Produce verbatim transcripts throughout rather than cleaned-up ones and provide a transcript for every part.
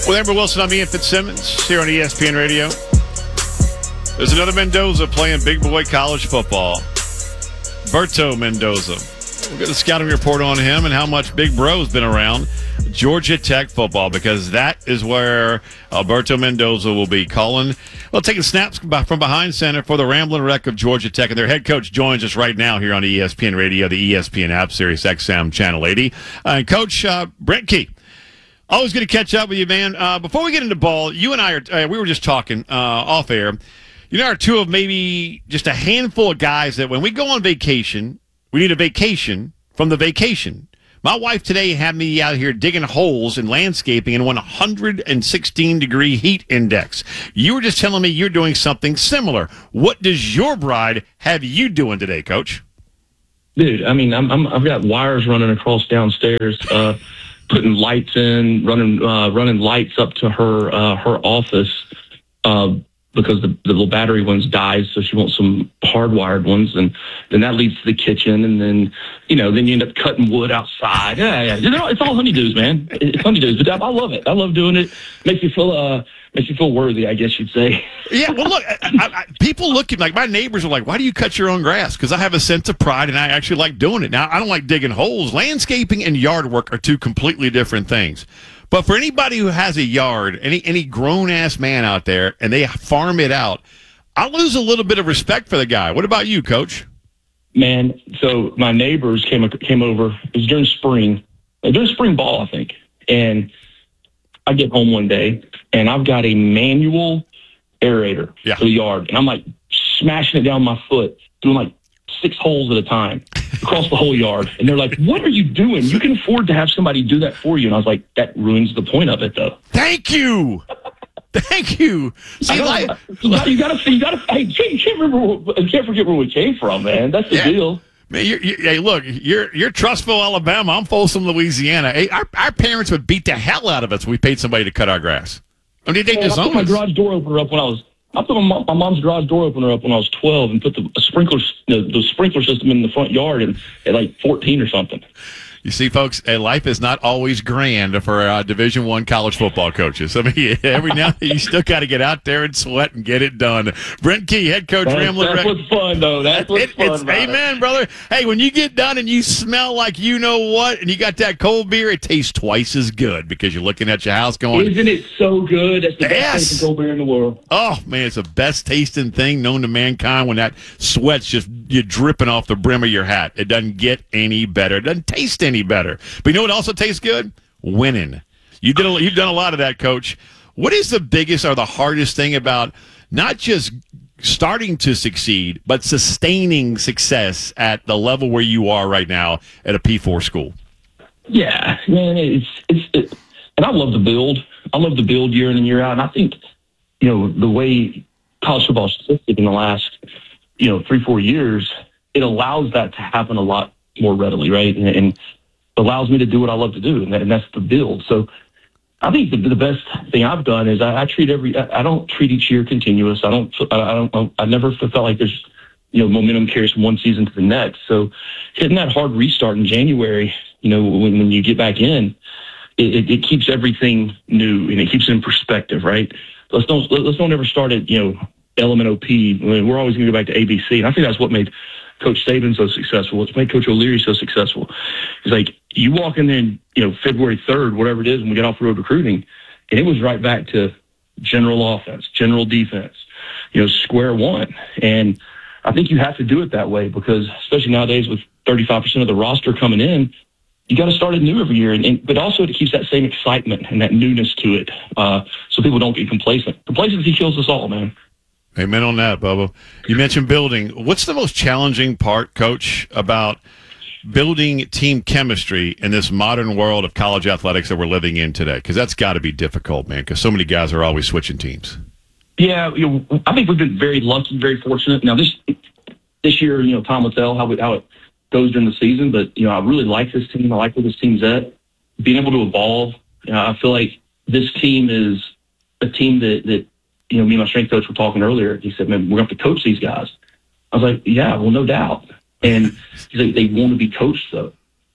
With Amber Wilson, I'm Ian Fitzsimmons here on E S P N Radio. There's another Mendoza playing big boy college football. Berto Mendoza. We'll get a scouting report on him and how much Big Bro's been around Georgia Tech football, because that is where Alberto Mendoza will be calling, well, taking snaps from behind center for the Ramblin' Wreck of Georgia Tech. And their head coach joins us right now here on E S P N Radio, the E S P N app, Sirius X M Channel eighty. Uh, and Coach uh, Brent Key. Always good to catch up with you, man. Uh, before we get into ball, you and I are, uh, we were just talking uh, off air. You know, are two of maybe just a handful of guys that when we go on vacation, we need a vacation from the vacation. My wife today had me out here digging holes in landscaping in one hundred sixteen degree heat index. You were just telling me you're doing something similar. What does your bride have you doing today, Coach? Dude, I mean, I'm, I'm, I've got wires running across downstairs, uh, putting lights in, running uh, running lights up to her uh, her office. Uh, because the, the little battery ones died, so she wants some hardwired ones, and then that leads to the kitchen, and then, you know, then you end up cutting wood outside. Yeah, yeah, you know, it's all honeydews, man. It's honeydews, but I love it. I love doing it. Makes you feel, uh, makes you feel worthy, I guess you'd say. Yeah, well, look, I, I, people look at, like, my neighbors are like, why do you cut your own grass? Because I have a sense of pride, and I actually like doing it. Now, I don't like digging holes. Landscaping and yard work are two completely different things. But for anybody who has a yard, any any grown-ass man out there, and they farm it out, I lose a little bit of respect for the guy. What about you, Coach? Man, so my neighbors came came over. It was during spring, during spring ball, I think. And I get home one day, and I've got a manual aerator yeah. for the yard. And I'm, like, smashing it down my foot, doing, like, six holes at a time across the whole yard. And they're like, what are you doing? You can afford to have somebody do that for you. And I was like, that ruins the point of it, though. Thank you. Thank you. See, like, you got, you got to, you got to, hey, you can't remember, you can't forget where we came from, man. That's the yeah. deal. Man, you're, you, hey, look, you're you're Trustville, Alabama. I'm Folsom, Louisiana. Hey, our, our parents would beat the hell out of us if we paid somebody to cut our grass. I mean, they man, disown I put my us. garage door opener up when I was, I put my, mom, my mom's garage door opener up when I was twelve and put the sprinkler the, the sprinkler system in the front yard and at like fourteen or something. You see, folks, uh, life is not always grand for uh, Division One college football coaches. I mean, every now and then you still got to get out there and sweat and get it done. Brent Key, head coach, That's, Ramblin' that's Wreck. what's fun, though. That's what's it, fun it's, about amen, it. brother. Hey, when you get done and you smell like you know what, and you got that cold beer, it tastes twice as good because you're looking at your house going, isn't it so good? That's the best yes. tasting cold beer in the world. Oh, man, it's the best tasting thing known to mankind when that sweat's just you're dripping off the brim of your hat. It doesn't get any better. It doesn't taste any better. But you know what also tastes good? Winning. You did a, you've done a lot of that, Coach. What is the biggest or the hardest thing about not just starting to succeed, but sustaining success at the level where you are right now at a P four school? Yeah, man, it's it's it, and I love to build. I love to build year in and year out. And I think, you know, the way college football shifted in the last, you know, three, four years, it allows that to happen a lot more readily, right? And, and allows me to do what I love to do, and, that, and that's the build. So I think the, the best thing I've done is I, I treat every, I, I don't treat each year continuous. I don't, I, I don't, I never felt like there's, you know, momentum carries from one season to the next. So hitting that hard restart in January, you know, when, when you get back in, it, it, it keeps everything new and it keeps it in perspective, right? Let's don't, let's don't ever start at, you know, L M N O P. I mean, we're always going to go back to A B C. And I think that's what made Coach Saban so successful. It's made Coach O'Leary so successful. It's like you walk in there, in, you know, February third, whatever it is, when we get off road recruiting, and it was right back to general offense, general defense, you know, square one. And I think you have to do it that way because, especially nowadays with thirty-five percent of the roster coming in, you got to start it new every year. And, and but also it keeps that same excitement and that newness to it, uh, so people don't get complacent. Complacency kills us all, man. Amen on that, Bubba. You mentioned building. What's the most challenging part, Coach, about building team chemistry in this modern world of college athletics that we're living in today? Because that's got to be difficult, man, because so many guys are always switching teams. Yeah, you know, I think we've been very lucky, very fortunate. Now, this this year, you know, time will tell how it, how it goes during the season, but, you know, I really like this team. I like where this team's at. Being able to evolve, you know, I feel like this team is a team that, that you know, me and my strength coach were talking earlier. He said, man, we're going to have to coach these guys. I was like, yeah, well, no doubt. And he's like, they want to be coached, though.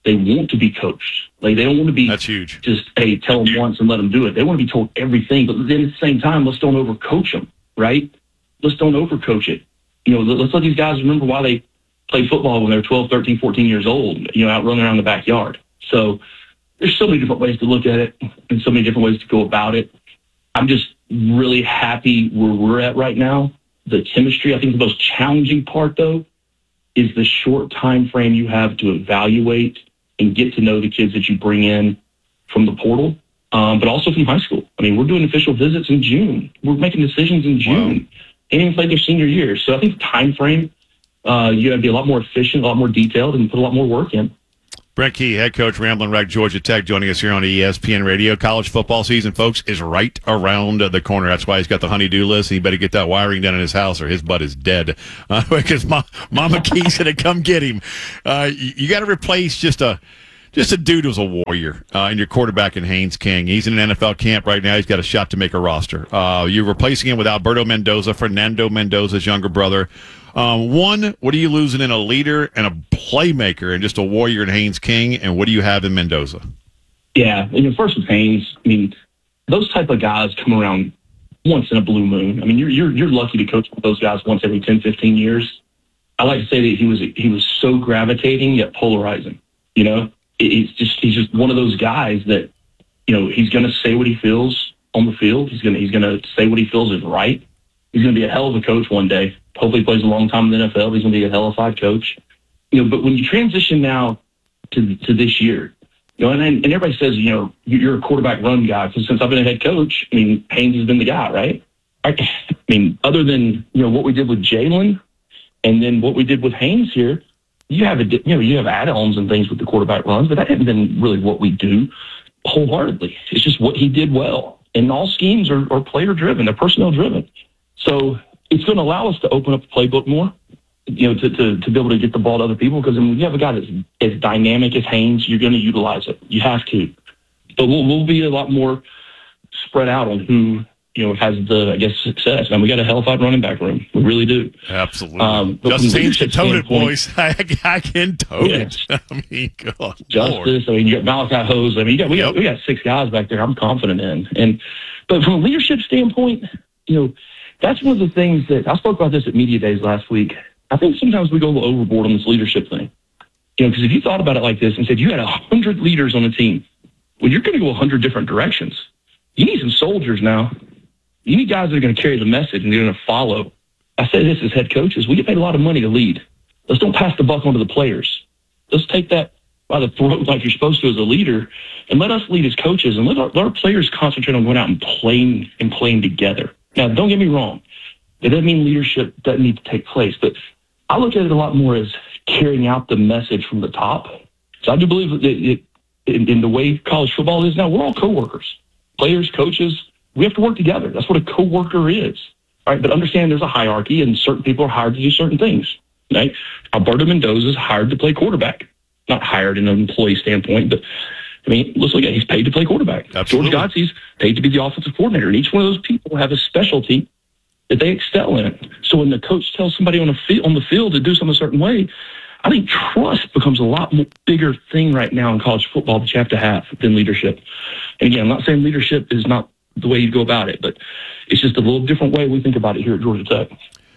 They want to be coached. Like, they don't want to be That's huge. just, hey, tell them once and let them do it. They want to be told everything, but then at the same time, let's don't overcoach them, right? Let's don't overcoach it. You know, let's let these guys remember why they played football when they're twelve, thirteen, fourteen years old, you know, out running around the backyard. So there's so many different ways to look at it and so many different ways to go about it. I'm just really happy where we're at right now. The chemistry, I think the most challenging part, though, is the short time frame you have to evaluate and get to know the kids that you bring in from the portal, um, but also from high school. I mean, we're doing official visits in June. We're making decisions in June. Wow. They didn't even play their senior year. So I think the time frame, uh, you got to be a lot more efficient, a lot more detailed, and put a lot more work in. Brent Key, head coach, Ramblin' Wreck, Georgia Tech, joining us here on E S P N Radio. College football season, folks, is right around the corner. That's why he's got the honey-do list. He better get that wiring done in his house or his butt is dead. Uh, because Ma- Mama Key's going to come get him. Uh, you you got to replace just a just a dude who's a warrior uh, in your quarterback in Haynes King. He's in an N F L camp right now. He's got a shot to make a roster. Uh, you're replacing him with Alberto Mendoza, Fernando Mendoza's younger brother. Um, one, what are you losing in a leader and a playmaker and just a warrior in Haynes King, and what do you have in Mendoza? Yeah, you know, first with Haynes, I mean, those type of guys come around once in a blue moon. I mean, you're you're you're lucky to coach with those guys once every ten, fifteen years. I like to say that he was he was so gravitating yet polarizing. You know, it, it's just he's just one of those guys that, you know, he's going to say what he feels on the field. He's gonna he's gonna say what he feels is right. He's going to be a hell of a coach one day. Hopefully he plays a long time in the N F L. He's going to be a hellified coach. You know, but when you transition now to to this year, you know, and, and everybody says, you know, you're a quarterback run guy. Because since I've been a head coach, I mean, Haynes has been the guy, right? I, I mean, other than, you know, what we did with Jalen and then what we did with Haynes here, you have a, you know, you have add-ons and things with the quarterback runs, but that hasn't been really what we do wholeheartedly. It's just what he did well. And all schemes are, are player-driven. They're personnel-driven. So it's going to allow us to open up the playbook more, you know, to, to, to be able to get the ball to other people. Because when you have a guy that's as dynamic as Haynes, you're going to utilize it. You have to. But we'll, we'll be a lot more spread out on who, you know, has the, I guess, success. And we got a hellified running back room. We really do. Absolutely. Um, Justice Haynes can tote it, boys. I, I can tote yes. it. I mean, God, Justice. Lord. I mean, you got Malachi Hose. I mean, you got, we got, Yep. we got six guys back there I'm confident in. And, but from a leadership standpoint, you know, that's one of the things that I spoke about this at Media Days last week. I think sometimes we go a little overboard on this leadership thing. You know, because if you thought about it like this and said you had a hundred leaders on a team, well, you're going to go a hundred different directions. You need some soldiers now. You need guys that are going to carry the message and they're going to follow. I say this as head coaches: we get paid a lot of money to lead. Let's don't pass the buck on to the players. Let's take that by the throat like you're supposed to as a leader, and let us lead as coaches, and let our, let our players concentrate on going out and playing and playing together. Now, don't get me wrong. It doesn't mean leadership doesn't need to take place, but I look at it a lot more as carrying out the message from the top. So I do believe that it, in, in the way college football is now, we're all coworkers, players, coaches. We have to work together. That's what a coworker is. All right, but understand there's a hierarchy, and certain people are hired to do certain things. Right? Alberto Mendoza is hired to play quarterback, not hired in an employee standpoint, but I mean, let's look at it. He's paid to play quarterback. Absolutely. George Godsey's paid to be the offensive coordinator, and each one of those people have a specialty that they excel in. So when the coach tells somebody on, a fi- on the field to do something a certain way, I think trust becomes a lot more bigger thing right now in college football that you have to have than leadership. And again, I'm not saying leadership is not the way you go about it, but it's just a little different way we think about it here at Georgia Tech.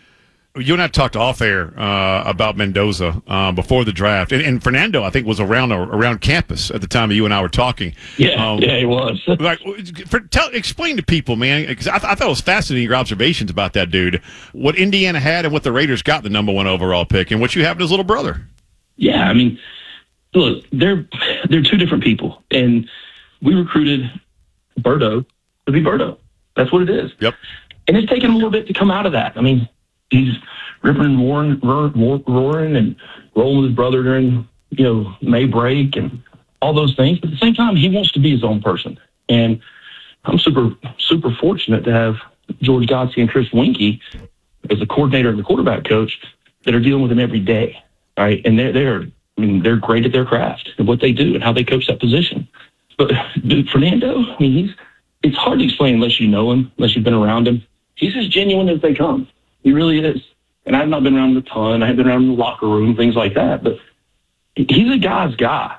You and I talked off air uh, about Mendoza uh, before the draft, and, and Fernando, I think, was around around campus at the time that you and I were talking. Yeah, um, yeah, he was. like, for, tell, explain to people, man, because I, th- I thought it was fascinating your observations about that dude. What Indiana had and what the Raiders got the number one overall pick, and what you have in his little brother. Yeah, I mean, look, they're they're two different people, and we recruited Berto to be Berto. That's what it is. Yep. And it's taken a little bit to come out of that. I mean, he's ripping and roaring, roaring, roaring and rolling with his brother during, you know, May break and all those things. But at the same time, he wants to be his own person. And I'm super, super fortunate to have George Godsey and Chris Winkie as the coordinator and the quarterback coach that are dealing with him every day. All right. And they're, they're, I mean, they're great at their craft and what they do and how they coach that position. But dude, Fernando, I mean, he's, it's hard to explain unless you know him, unless you've been around him. He's as genuine as they come. He really is. And I've not been around him a ton. I've been around in the locker room, things like that. But he's a guy's guy.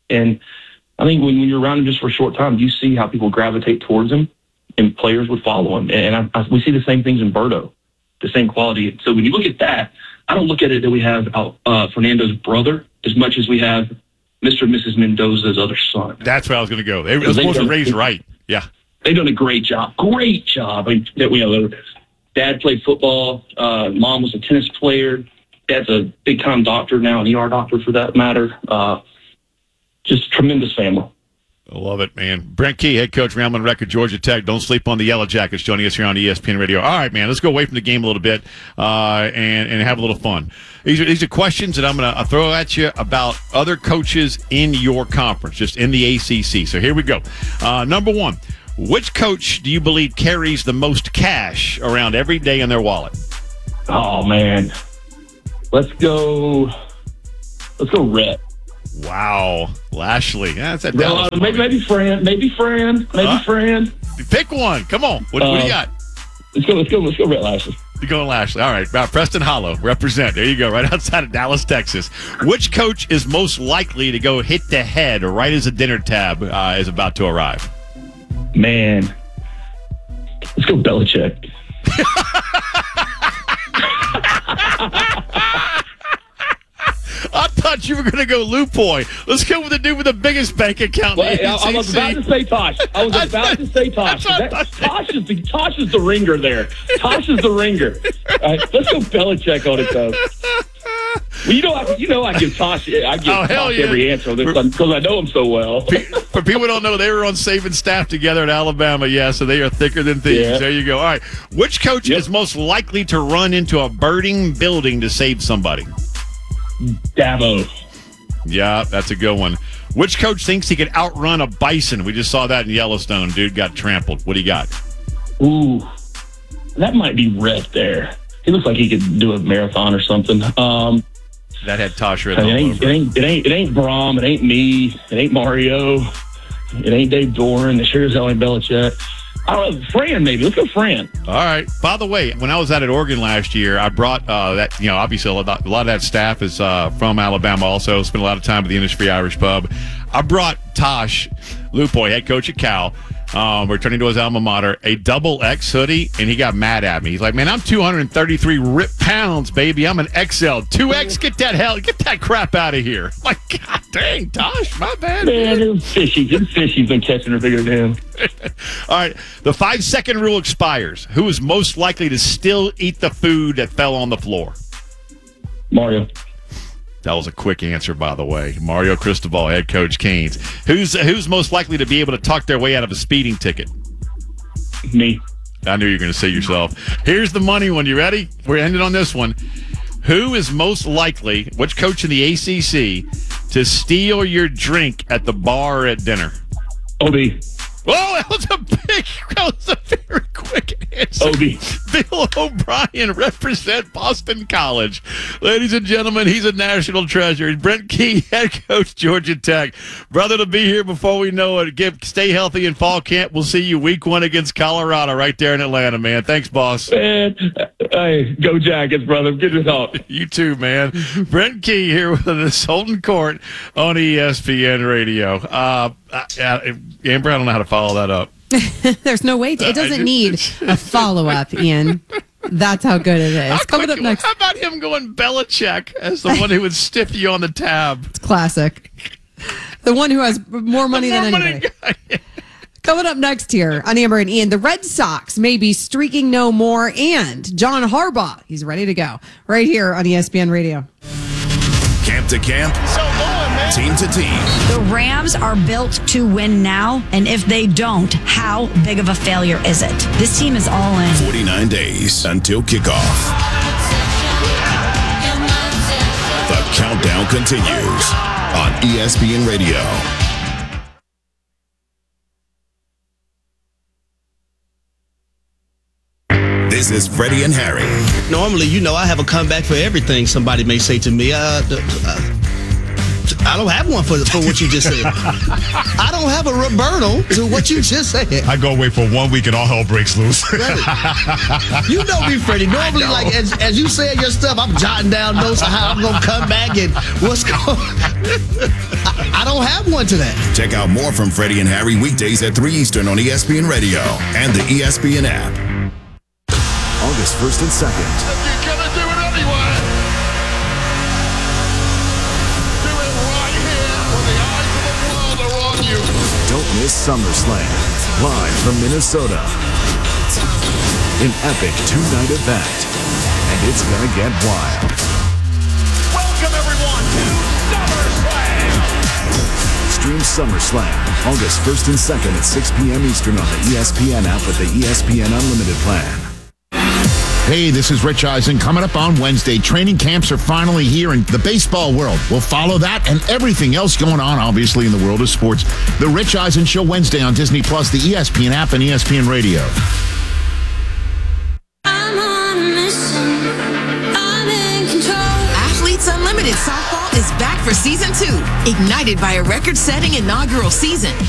And I think when, when you're around him just for a short time, you see how people gravitate towards him, and players would follow him. And I, I, we see the same things in Berto, the same quality. So when you look at that, I don't look at it that we have uh, Fernando's brother as much as we have Mister and Missus Mendoza's other son. That's where I was going to go. They were supposed to raise right. Yeah. They've done a great job. Great job. I mean, that, you know, dad played football. Uh, mom was a tennis player. Dad's a big-time doctor now, an E R doctor for that matter. Uh, just tremendous family. I love it, man. Brent Key, head coach, Ramblin' Wreck, Georgia Tech. Don't sleep on the Yellow Jackets, joining us here on E S P N Radio. All right, man, let's go away from the game a little bit uh, and, and have a little fun. These are, these are questions that I'm going to throw at you about other coaches in your conference, just in the A C C. So here we go. Uh, number one, which coach do you believe carries the most cash around every day in their wallet? Oh, man. Let's go. Let's go Rhett. Wow, Lashley. Yeah, that's that. Uh, maybe, maybe Fran. Maybe Fran. Maybe uh, Fran. Pick one. Come on. What, uh, what do you got? Let's go. Let's go. Let's go. Rhett Lashley. You're going Lashley. All right. Uh, Preston Hollow, represent. There you go. Right outside of Dallas, Texas. Which coach is most likely to go hit the head right as the dinner tab uh, is about to arrive? Man, let's go Belichick. I thought you were going to go Lupoy. Let's go with the dude with the biggest bank account. Well, I, I was about to say Tosh. I was about to say Tosh. That, Tosh, is the, Tosh is the ringer there. Tosh is the ringer. All right, let's go Belichick on it, though. Well, you know, I, you know, I give Tosh, I give oh, Tosh yeah. every answer because I know him so well. For people who don't know, they were on Saban staff together at Alabama, yeah, so they are thicker than thieves. Yeah. There you go. All right. Which coach yep. is most likely to run into a burning building to save somebody? Dabo. Yeah, that's a good one. Which coach thinks he could outrun a bison? We just saw that in Yellowstone. Dude got trampled. What do you got? Ooh, that might be Rhett there. He looks like he could do a marathon or something. Um, that had Tosh written it all ain't, over. It ain't, it ain't, it ain't Brom. It ain't me. It ain't Mario. It ain't Dave Doran. It sure as hell ain't Belichick. I don't know, Fran maybe. Let's go Fran. All right. By the way, when I was out at Oregon last year, I brought uh, that, you know, obviously a lot, a lot of that staff is uh, from Alabama also. Spent a lot of time at the Industry Irish Pub. I brought Tosh Lupoy, head coach at Cal, um, returning to his alma mater, a double X hoodie, and he got mad at me. He's like, man, I'm two hundred thirty-three rip pounds, baby. I'm an X L. two X, get that hell, get that crap out of here. I'm like, God dang, Tosh, my bad. Man, it was fishy. It's fishy. He's been catching her bigger than him. All right. The five-second rule expires. Who is most likely to still eat the food that fell on the floor? Mario. That was a quick answer, by the way. Mario Cristobal, head coach Canes. Who's who's most likely to be able to talk their way out of a speeding ticket? Me. I knew you were going to say yourself. Here's the money one. You ready? We're ending on this one. Who is most likely, which coach in the A C C, to steal your drink at the bar or at dinner? O B. Oh, that was a big, that was a very quick answer. O B. Bill O'Brien, represent Boston College. Ladies and gentlemen, he's a national treasure. Brent Key, head coach, Georgia Tech. Brother, to be here before we know it. Give, stay healthy in fall camp. We'll see you week one against Colorado right there in Atlanta, man. Thanks, boss. Man, hey, go Jackets, brother. Good to talk. You too, man. Brent Key here with us, Holden Court on E S P N Radio. Uh, uh, Amber, I don't know how to follow that up. There's no way. To, it doesn't need a follow-up, Ian. That's how good it is. How Coming quick, up next. How about him going Belichick as the one who would stiff you on the tab? It's classic. The one who has more money more than money anybody. Guy. Coming up next here on Amber and Ian, the Red Sox may be streaking no more, and John Harbaugh, he's ready to go. Right here on E S P N Radio. Camp to camp. So long, man. Team to team. The Rams are built to win now, and if they don't, how big of a failure is it? This team is all in. forty-nine days until kickoff. The countdown continues on E S P N Radio. This is Freddie and Harry. Normally, you know, I have a comeback for everything somebody may say to me. Uh, uh, I don't have one for for what you just said. I don't have a Roberto to what you just said. I go away for one week and all hell breaks loose. You know me, Freddie. Normally, know. like as, as you say your stuff, I'm jotting down notes of how I'm gonna come back and what's going. I, I don't have one to that. Check out more from Freddie and Harry weekdays at three Eastern on E S P N Radio and the E S P N app. August first and second. You're gonna do it anyway. Do it right here when the eyes of the world are on you. Don't miss SummerSlam, live from Minnesota. An epic two-night event, and it's gonna get wild. Welcome everyone to SummerSlam. Stream SummerSlam August first and second at six p.m. Eastern on the E S P N app with the E S P N Unlimited plan. Hey, this is Rich Eisen. Coming up on Wednesday, training camps are finally here in the baseball world. We'll follow that and everything else going on, obviously, in the world of sports. The Rich Eisen Show Wednesday on Disney Plus, the E S P N app, and E S P N Radio. I'm on a mission. I'm in control. Athletes Unlimited Softball is back for season two, ignited by a record-setting inaugural season.